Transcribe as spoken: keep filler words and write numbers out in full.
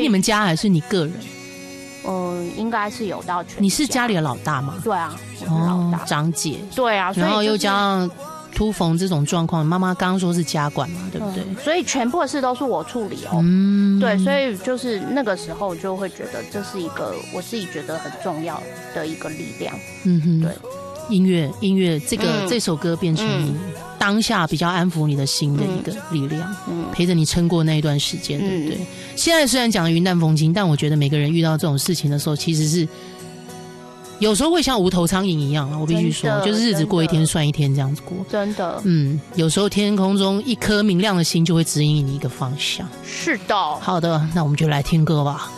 你们家还是你个人？ 嗯，应该是有到全家。 你是家里的老大吗？ 对啊，我是老大， 哦、长姐。 对啊，所以然后又就是加上突逢这种状况，妈妈刚刚说是家管嘛，对不对？ 嗯、所以全部的事都是我处理哦。 嗯， 对，所以就是那个时候就会觉得这是一个我自己觉得很重要的一个力量。 嗯哼， 对。 音乐，音乐，这个、嗯、这首歌变成你当下比较安抚你的心的一个力量，嗯、陪着你撑过那一段时间，嗯、对不对？现在虽然讲云淡风轻，但我觉得每个人遇到这种事情的时候，其实是有时候会像无头苍蝇一样啊。我必须说，就是日子过一天算一天这样子过， 真的。 嗯，有时候天空中一颗明亮的星就会指引你一个方向。 是的。 好的，那我们就来听歌吧。